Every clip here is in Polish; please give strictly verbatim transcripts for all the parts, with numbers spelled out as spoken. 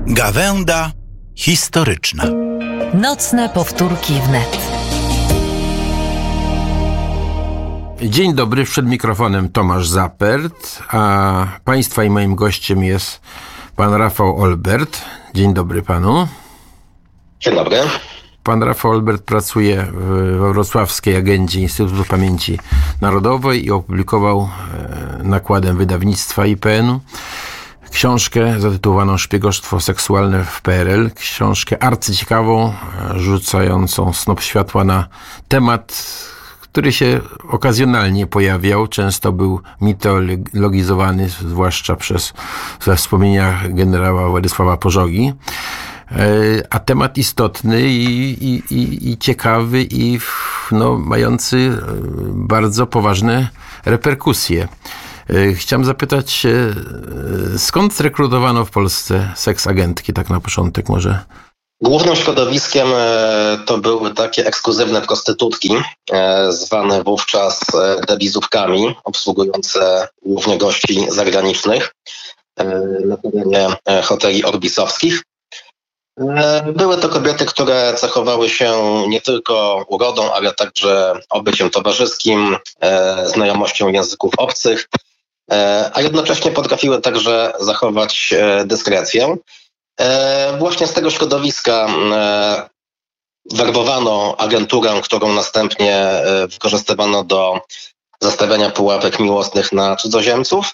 Gawęda historyczna. Nocne powtórki wnet. Dzień dobry, przed mikrofonem Tomasz Zapert, a Państwa i moim gościem jest pan Rafał Olbert. Dzień dobry panu. Dzień dobry. Pan Rafał Olbert pracuje we Wrocławskiej Agendzie Instytutu Pamięci Narodowej i opublikował nakładem wydawnictwa I P N-u książkę zatytułowaną Szpiegostwo seksualne w P R L. Książkę arcyciekawą, rzucającą snop światła na temat, który się okazjonalnie pojawiał. Często był mitologizowany, zwłaszcza przez we wspomnieniach generała Władysława Pożogi. A temat istotny i, i, i, i ciekawy i no, mający bardzo poważne reperkusje. Chciałem zapytać się, skąd zrekrutowano w Polsce seksagentki, tak na początek może? Głównym środowiskiem to były takie ekskluzywne prostytutki, zwane wówczas debizówkami, obsługujące głównie gości zagranicznych na terenie hoteli orbisowskich. Były to kobiety, które cechowały się nie tylko urodą, ale także obyciem towarzyskim, znajomością języków obcych, a jednocześnie potrafiły także zachować dyskrecję. Właśnie z tego środowiska werbowano agenturę, którą następnie wykorzystywano do zastawiania pułapek miłosnych na cudzoziemców.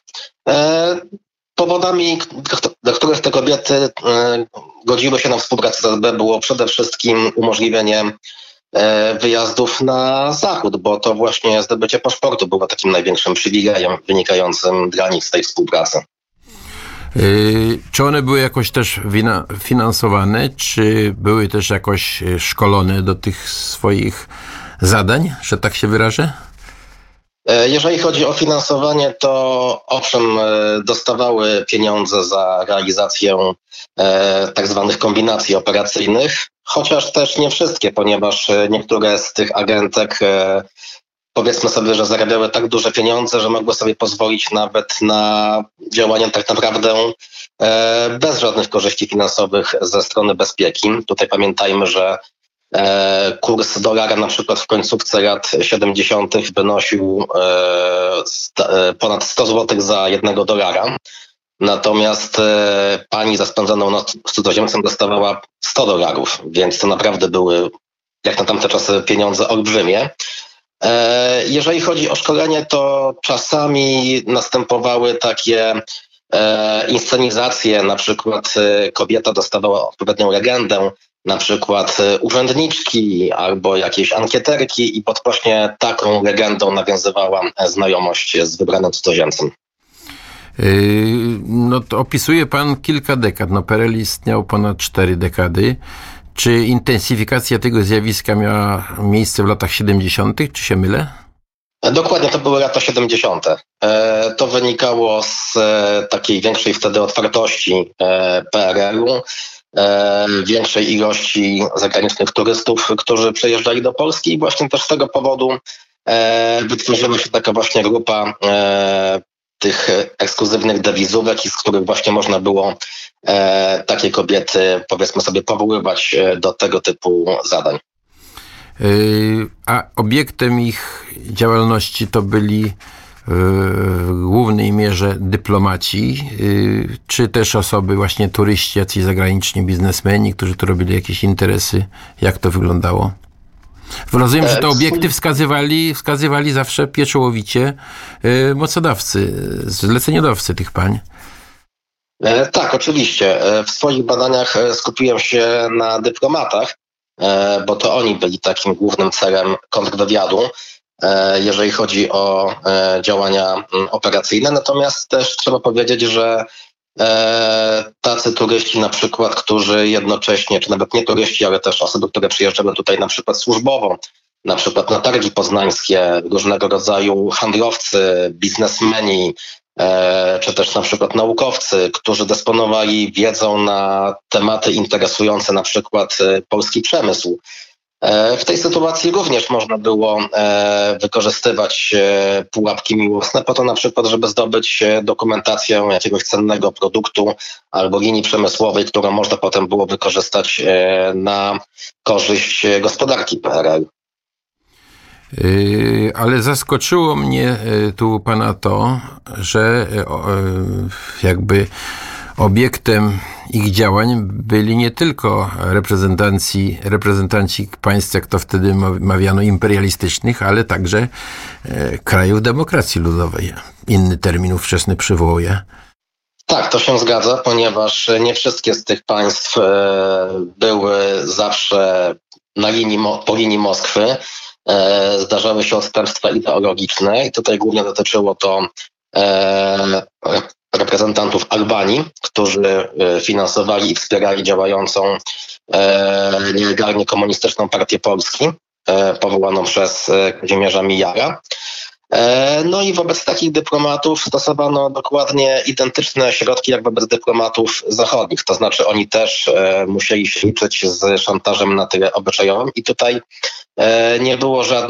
Powodami, dla których te kobiety godziły się na współpracę z S B, było przede wszystkim umożliwienie wyjazdów na zachód, bo to właśnie zdobycie paszportu było takim największym przywilejem wynikającym dla nich z tej współpracy. Yy, czy one były jakoś też wina- finansowane, czy były też jakoś szkolone do tych swoich zadań, że tak się wyrażę? Jeżeli chodzi o finansowanie, to owszem, dostawały pieniądze za realizację e, tak zwanych kombinacji operacyjnych, chociaż też nie wszystkie, ponieważ niektóre z tych agentek e, powiedzmy sobie, że zarabiały tak duże pieniądze, że mogły sobie pozwolić nawet na działanie tak naprawdę e, bez żadnych korzyści finansowych ze strony bezpieki. Tutaj pamiętajmy, że E, kurs dolara na przykład w końcówce lat siedemdziesiątych wynosił e, st- e, ponad sto złotych za jednego dolara. Natomiast e, pani za spędzoną noc z cudzoziemcem dostawała sto dolarów, więc to naprawdę były jak na tamte czasy pieniądze olbrzymie. E, jeżeli chodzi o szkolenie, to czasami następowały takie e, inscenizacje, na przykład e, kobieta dostawała odpowiednią legendę, na przykład urzędniczki albo jakieś ankieterki i pod właśnie taką legendą nawiązywała znajomość z wybranym cudzoziemcem. Yy, no to opisuje pan kilka dekad. No P R L istniał ponad cztery dekady. Czy intensyfikacja tego zjawiska miała miejsce w latach siedemdziesiątych, czy się mylę? Dokładnie, to były lata siedemdziesiąte. E, to wynikało z e, takiej większej wtedy otwartości e, P R L-u, E, większej ilości zagranicznych turystów, którzy przyjeżdżali do Polski i właśnie też z tego powodu e, wytworzyła się taka właśnie grupa e, tych ekskluzywnych dewizówek, z których właśnie można było e, takie kobiety, powiedzmy sobie, powoływać do tego typu zadań. Yy, a obiektem ich działalności to byli w głównej mierze dyplomaci, czy też osoby właśnie turyści, jacyś zagraniczni biznesmeni, którzy tu robili jakieś interesy? Jak to wyglądało? Rozumiem, że te obiekty wskazywali, wskazywali zawsze pieczołowicie mocodawcy, zleceniodawcy tych pań. Tak, oczywiście. W swoich badaniach skupiłem się na dyplomatach, bo to oni byli takim głównym celem kontrwywiadu, jeżeli chodzi o działania operacyjne. Natomiast też trzeba powiedzieć, że tacy turyści na przykład, którzy jednocześnie, czy nawet nie turyści, ale też osoby, które przyjeżdżały tutaj na przykład służbowo, na przykład na targi poznańskie, różnego rodzaju handlowcy, biznesmeni, czy też na przykład naukowcy, którzy dysponowali wiedzą na tematy interesujące na przykład polski przemysł, W tej sytuacji również można było wykorzystywać pułapki miłosne po to na przykład, żeby zdobyć dokumentację jakiegoś cennego produktu albo linii przemysłowej, którą można potem było wykorzystać na korzyść gospodarki P R L. Ale zaskoczyło mnie tu pana to, że jakby obiektem ich działań byli nie tylko reprezentanci, reprezentanci państw, jak to wtedy mawiano, imperialistycznych, ale także krajów demokracji ludowej. Inny termin ówczesny przywołuję. Tak, to się zgadza, ponieważ nie wszystkie z tych państw były zawsze na linii, po linii Moskwy. Zdarzały się odstępstwa ideologiczne i tutaj głównie dotyczyło to reprezentantów Albanii, którzy finansowali i wspierali działającą nielegalnie komunistyczną partię Polski, powołaną przez Kazimierza Mijara. No i wobec takich dyplomatów stosowano dokładnie identyczne środki jak wobec dyplomatów zachodnich, to znaczy oni też musieli się liczyć z szantażem na tyle obyczajowym i tutaj nie było żadnych